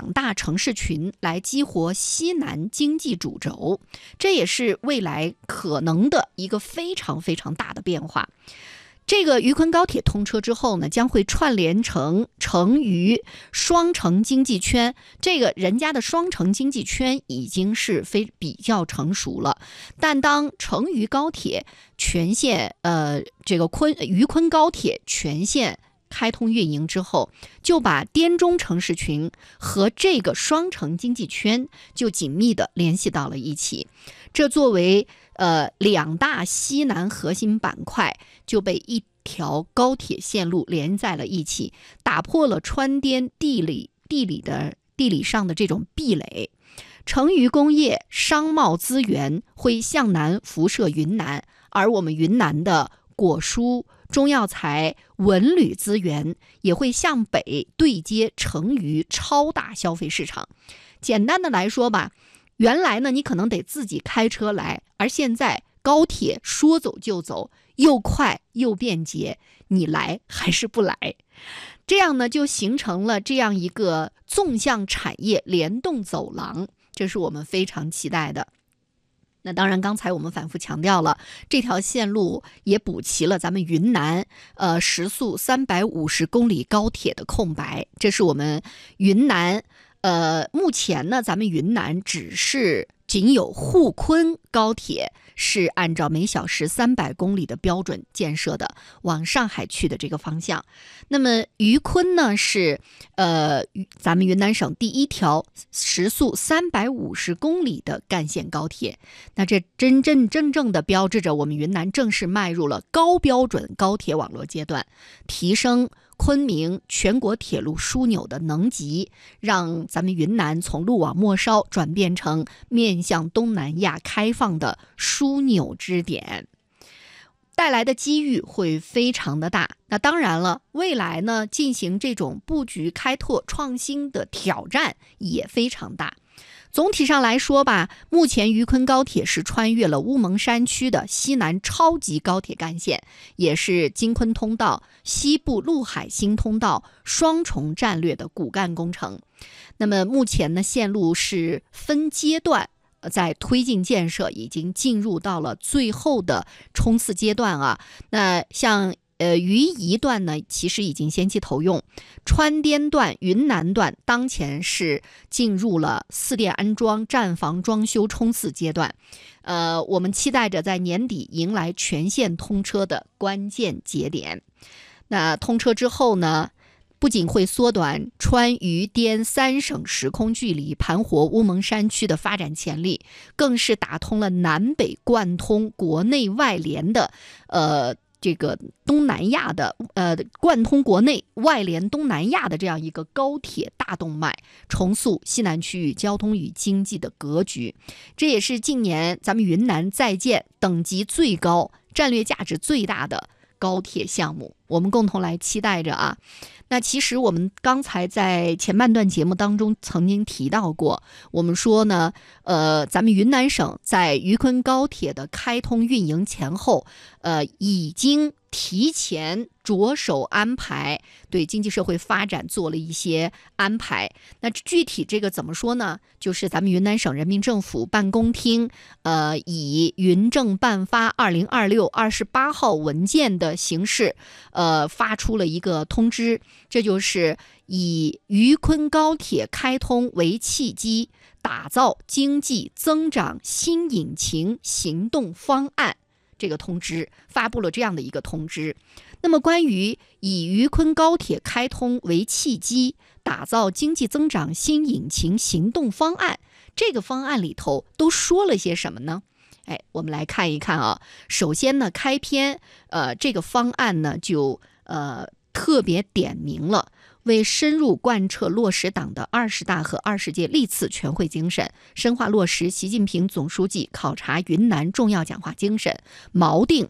两大城市群来激活西南经济主轴，这也是未来可能的一个非常非常大的变化。这个渝昆高铁通车之后呢，将会串联成成渝双城经济圈。这个人家的双城经济圈已经是比较成熟了，但当成渝高铁全线这个渝昆高铁全线开通运营之后，就把滇中城市群和这个双城经济圈就紧密地联系到了一起。这作为两大西南核心板块就被一条高铁线路连在了一起，打破了川滇地理上的这种壁垒。成渝工业商贸资源会向南辐射云南，而我们云南的果蔬、中药材、文旅资源也会向北对接成渝超大消费市场。简单的来说吧，原来呢你可能得自己开车来，而现在高铁说走就走，又快又便捷，你来还是不来？这样呢就形成了这样一个纵向产业联动走廊，这是我们非常期待的。那当然刚才我们反复强调了，这条线路也补齐了咱们云南时速350公里高铁的空白。这是我们云南目前呢咱们云南仅有沪昆高铁是按照每小时300公里的标准建设的，往上海去的这个方向。那么渝昆呢是咱们云南省第一条时速350公里的干线高铁。那这真正的标志着我们云南正式迈入了高标准高铁网络阶段，提升昆明全国铁路枢纽的能级，让咱们云南从路网末梢转变成面向东南亚开放的枢纽支点，带来的机遇会非常的大。那当然了，未来呢进行这种布局开拓创新的挑战也非常大。总体上来说吧，目前渝昆高铁是穿越了乌蒙山区的西南超级高铁干线，也是京昆通道、西部陆海新通道双重战略的骨干工程。那么目前呢，线路是分阶段在推进建设，已经进入到了最后的冲刺阶段啊。那像渝宜段呢，其实已经先期投用，川滇段、云南段当前是进入了四电安装、站房装修冲刺阶段。我们期待着在年底迎来全线通车的关键节点。那通车之后呢，不仅会缩短川渝滇3省时空距离，盘活乌蒙山区的发展潜力，更是打通了南北贯通、国内外联的这个东南亚的贯通国内外联东南亚的这样一个高铁大动脉，重塑西南区域交通与经济的格局。这也是近年咱们云南在建等级最高、战略价值最大的高铁项目，我们共同来期待着啊。那其实我们刚才在前半段节目当中曾经提到过，我们说呢，咱们云南省在渝昆高铁的开通运营前后，已经提前着手安排，对经济社会发展做了一些安排。那具体这个怎么说呢？就是咱们云南省人民政府办公厅以云政办发2026 28号文件的形式发出了一个通知，这就是以渝昆高铁开通为契机，打造经济增长新引擎行动方案。这个通知发布了这样的一个通知。那么关于以渝昆高铁开通为契机，打造经济增长新引擎行动方案，这个方案里头都说了些什么呢？我们来看一看啊。首先呢，开篇这个方案呢就特别点明了，为深入贯彻落实党的20大和20届历次全会精神，深化落实习近平总书记考察云南重要讲话精神，锚定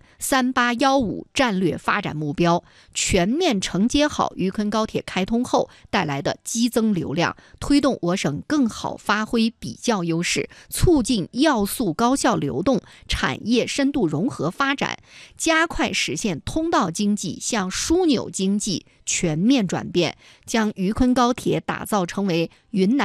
3815战略发展目标，全面承接好渝昆高铁开通后带来的激增流量，推动我省更好发挥比较优势，促进要素高效流动、产业深度融合发展，加快实现通道经济向枢纽经济全面转变，将渝昆高铁打造成为云南